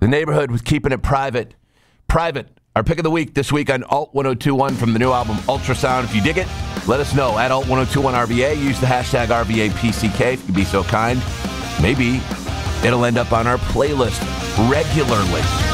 The neighborhood was keeping it private. Private. Our pick of the week this week on Alt 1021 from the new album Ultrasound. If you dig it, let us know at Alt 1021 RVA. Use the hashtag RVAPCK if you could be so kind. Maybe it'll end up on our playlist regularly.